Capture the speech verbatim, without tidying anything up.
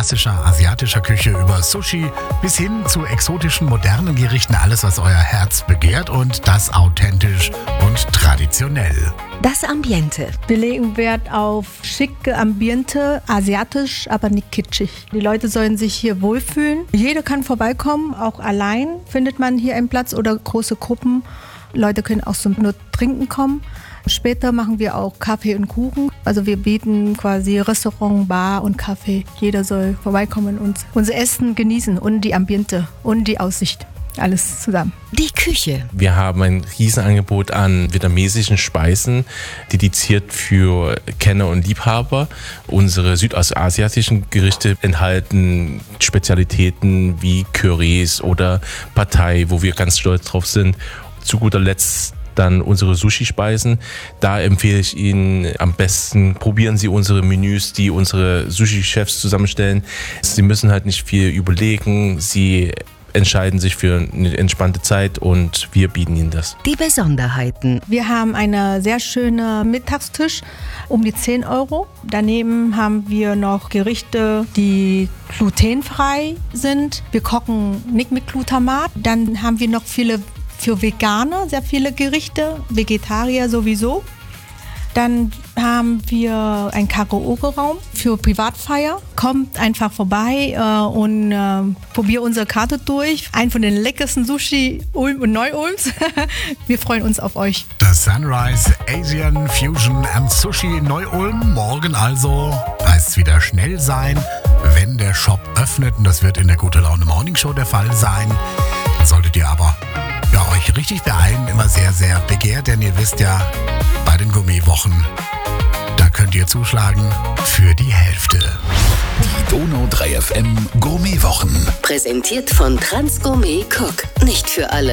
klassischer asiatischer Küche über Sushi bis hin zu exotischen modernen Gerichten. Alles, was euer Herz begehrt und das authentisch und traditionell. Das Ambiente. Wir legen Wert auf schicke Ambiente, asiatisch, aber nicht kitschig. Die Leute sollen sich hier wohlfühlen. Jeder kann vorbeikommen, auch allein findet man hier einen Platz oder große Gruppen. Leute können auch so nur trinken kommen. Später machen wir auch Kaffee und Kuchen. Also wir bieten quasi Restaurant, Bar und Kaffee. Jeder soll vorbeikommen und unser Essen genießen und die Ambiente und die Aussicht. Alles zusammen. Die Küche. Wir haben ein Riesenangebot an vietnamesischen Speisen, dediziert für Kenner und Liebhaber. Unsere südostasiatischen Gerichte enthalten Spezialitäten wie Currys oder Pad Thai, wo wir ganz stolz drauf sind. Zu guter Letzt dann unsere Sushi-Speisen. Da empfehle ich Ihnen am besten, probieren Sie unsere Menüs, die unsere Sushi-Chefs zusammenstellen. Sie müssen halt nicht viel überlegen. Sie entscheiden sich für eine entspannte Zeit und wir bieten Ihnen das. Die Besonderheiten. Wir haben einen sehr schönen Mittagstisch um die zehn Euro. Daneben haben wir noch Gerichte, die glutenfrei sind. Wir kochen nicht mit Glutamat. Dann haben wir noch viele für Veganer, sehr viele Gerichte, Vegetarier sowieso. Dann haben wir einen Karaoke-Raum für Privatfeier. Kommt einfach vorbei äh, und äh, probiert unsere Karte durch. Ein von den leckersten Sushi Ulm und Neu-Ulms. Wir freuen uns auf euch. Das Sunrise Asian Fusion and Sushi in Neu-Ulm. Morgen also heißt es wieder schnell sein, wenn der Shop öffnet. Und das wird in der Gute Laune Morning Show der Fall sein. Dann solltet ihr aber ja, euch richtig beeilen. Immer sehr, sehr begehrt, denn ihr wisst ja, bei den Gourmetwochen, da könnt ihr zuschlagen für die Hälfte. Die Donau drei F M Gourmetwochen. Präsentiert von Transgourmet Cook. Nicht für alle.